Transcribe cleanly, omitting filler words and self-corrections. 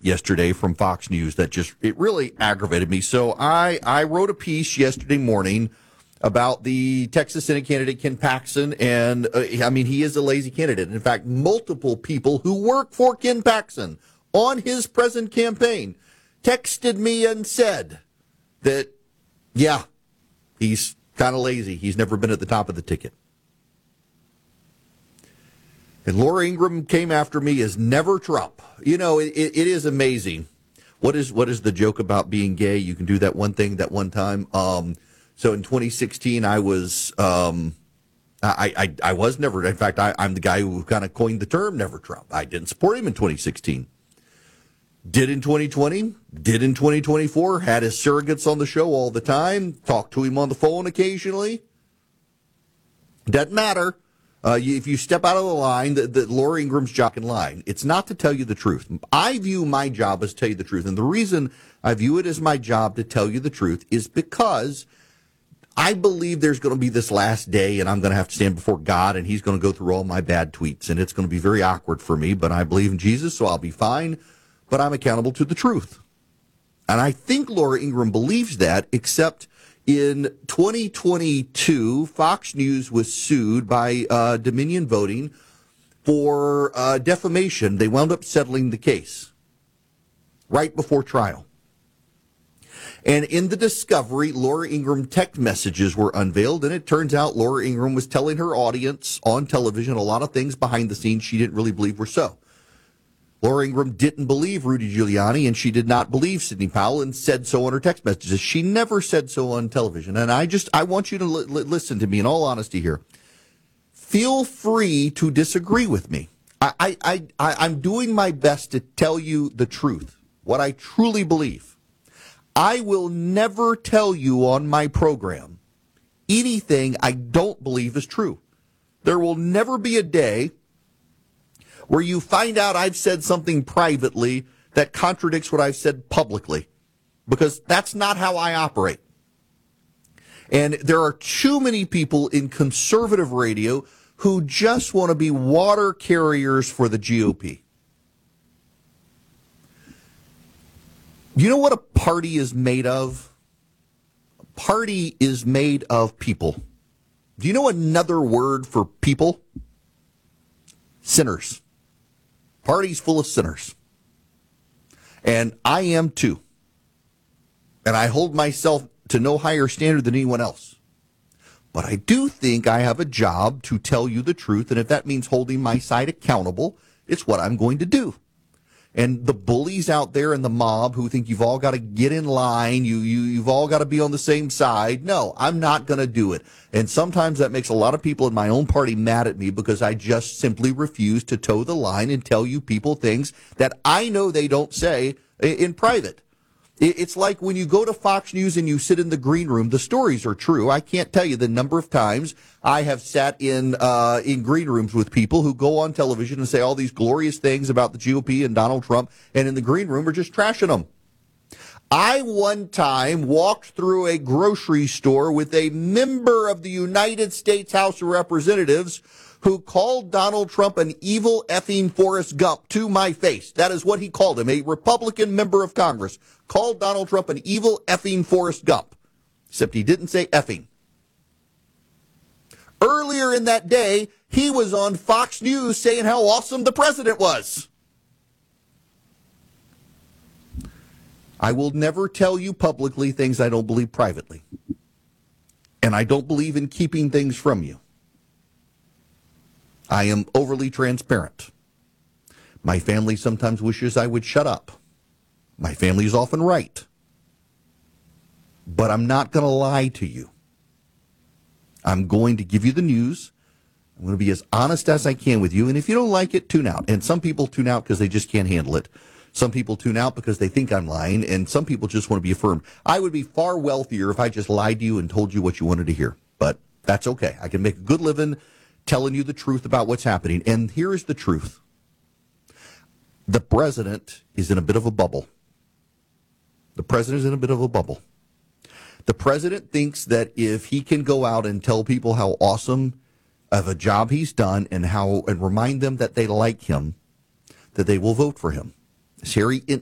yesterday from Fox News that it really aggravated me. So I wrote a piece yesterday morning about the Texas Senate candidate, Ken Paxton, and he is a lazy candidate. In fact, multiple people who work for Ken Paxton on his present campaign texted me and said that, yeah, he's kind of lazy. He's never been at the top of the ticket. And Laura Ingraham came after me as never Trump. You know, it is amazing. What is the joke about being gay? You can do that one thing that one time. So in 2016, I was I was never. In fact, I'm the guy who kind of coined the term never Trump. I didn't support him in 2016. Did in 2020, did in 2024, had his surrogates on the show all the time, talked to him on the phone occasionally. Doesn't matter. If you step out of the line, the Laura Ingraham's jock in line. It's not to tell you the truth. I view my job as to tell you the truth. And the reason I view it as my job to tell you the truth is because I believe there's going to be this last day and I'm going to have to stand before God and he's going to go through all my bad tweets. And it's going to be very awkward for me, but I believe in Jesus, so I'll be fine. But I'm accountable to the truth. And I think Laura Ingraham believes that, except in 2022, Fox News was sued by Dominion Voting for defamation. They wound up settling the case right before trial. And in the discovery, Laura Ingraham text messages were unveiled, and it turns out Laura Ingraham was telling her audience on television a lot of things behind the scenes she didn't really believe were so. Laura Ingraham didn't believe Rudy Giuliani, and she did not believe Sidney Powell, and said so on her text messages. She never said so on television. And I want you to listen to me in all honesty here. Feel free to disagree with me. I'm doing my best to tell you the truth, what I truly believe. I will never tell you on my program anything I don't believe is true. There will never be a day where you find out I've said something privately that contradicts what I've said publicly, because that's not how I operate. And there are too many people in conservative radio who just want to be water carriers for the GOP. You know what a party is made of? A party is made of people. Do you know another word for people? Sinners. Party's full of sinners. And I am too. And I hold myself to no higher standard than anyone else. But I do think I have a job to tell you the truth, and if that means holding my side accountable, it's what I'm going to do. And the bullies out there in the mob who think you've all got to get in line, you've all got to be on the same side. No, I'm not going to do it. And sometimes that makes a lot of people in my own party mad at me because I just simply refuse to toe the line and tell you people things that I know they don't say in private. It's like when you go to Fox News and you sit in the green room, the stories are true. I can't tell you the number of times I have sat in green rooms with people who go on television and say all these glorious things about the GOP and Donald Trump, and in the green room are just trashing them. I one time walked through a grocery store with a member of the United States House of Representatives who called Donald Trump an evil effing Forrest Gump to my face. That is what he called him. A Republican member of Congress called Donald Trump an evil effing Forrest Gump. Except he didn't say effing. Earlier in that day, he was on Fox News saying how awesome the president was. I will never tell you publicly things I don't believe privately. And I don't believe in keeping things from you. I am overly transparent. My family sometimes wishes I would shut up. My family is often right. But I'm not going to lie to you. I'm going to give you the news. I'm going to be as honest as I can with you. And if you don't like it, tune out. And some people tune out because they just can't handle it. Some people tune out because they think I'm lying. And some people just want to be affirmed. I would be far wealthier if I just lied to you and told you what you wanted to hear. But that's okay. I can make a good living telling you the truth about what's happening. And here is the truth. The president is in a bit of a bubble. The president is in a bit of a bubble. The president thinks that if he can go out and tell people how awesome of a job he's done and remind them that they like him, that they will vote for him. As